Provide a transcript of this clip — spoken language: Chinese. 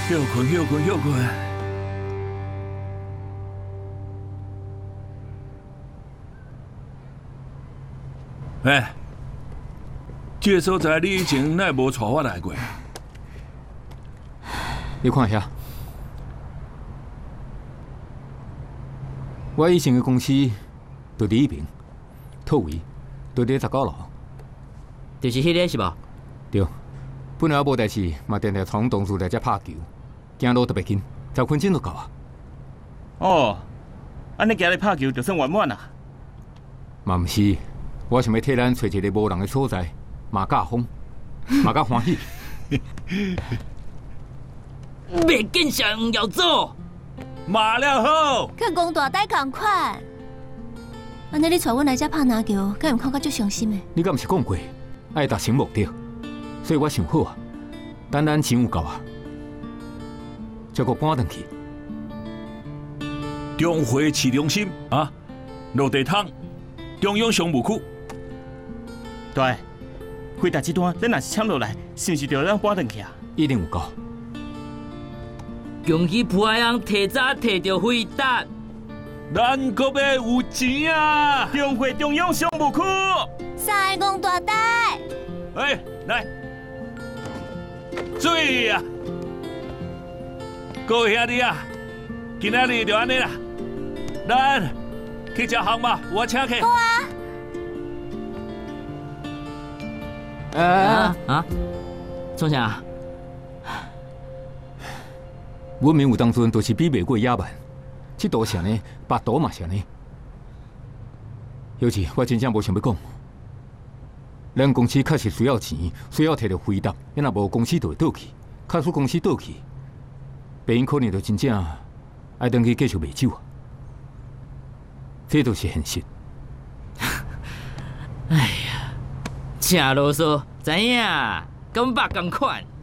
休困，休困，休困。哎，这个所在你以前哪会无带我来过？ 你看遐，我以前的公司就伫迄边，土位就伫19楼。 就是迄个是无？ 对，本来无代志，嘛定定从同事来遮拍球，行路特别近，10分钟就到啊。 哦，安尼行来拍球就算圆满啊。 嘛毋是，我想要替咱找一个无人的所在，嘛甲风，嘛甲欢喜。 袂见上要做， 马了好。 甲公大呆同款。安尼你带阮来遮拍篮球，敢毋看甲足伤心的？ 你敢毋是讲过爱达成目的，所以我想好啊，等咱钱有够啊，才阁搬转去。 中华市中心啊，落地桶，中央商务区。 对，回答这段咱若是抢落来，是毋是就让搬转去啊？ 一定有够。 恭喜普海洋提早摕到回答。 咱国要有钱啊！ 中华中央商务区。 三个公大呆。 哎，来，水啊！各位兄弟啊，今仔日就安尼啦，咱去食饭吧，我请客。 好啊。 创啥？ 文明有当阵都是比袂过野蛮，这都是安尼，巴肚嘛是安尼。尤其我真正无想要讲，咱公司确实需要钱，需要摕到回答，要若无公司就会倒去，假使公司倒去，白因可能就真正爱登去继续卖酒啊，这都是现实。 哎呀，真啰嗦，知影？跟爸同款。